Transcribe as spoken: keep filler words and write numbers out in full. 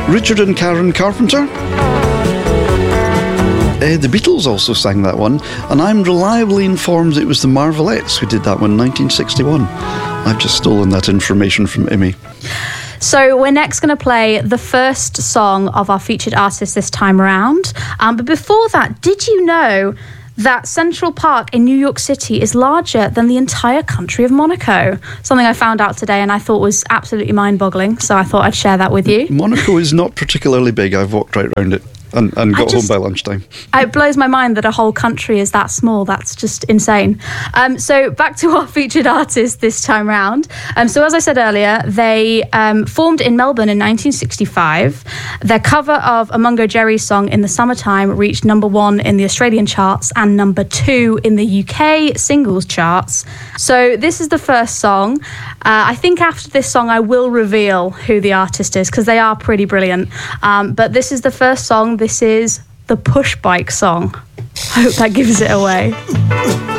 Richard and Karen Carpenter. Uh, the Beatles also sang that one, and I'm reliably informed it was the Marvelettes who did that one in nineteen sixty-one. I've just stolen that information from Imi. So we're next going to play the first song of our featured artist this time around. Um, but before that, did you know that Central Park in New York City is larger than the entire country of Monaco? Something I found out today and I thought was absolutely mind-boggling, so I thought I'd share that with you. Monaco is not particularly big. I've walked right around it. And, and got just, home by lunchtime. It blows my mind that a whole country is that small. That's just insane. Um, so back to our featured artist this time round. Um, so as I said earlier, they um, formed in Melbourne in nineteen sixty-five. Their cover of a Mungo Jerry song In the Summertime reached number one in the Australian charts and number two in the U K singles charts. So this is the first song. Uh, I think after this song I will reveal who the artist is because they are pretty brilliant. Um, but this is the first song. This is the Push Bike song. I hope that gives it away.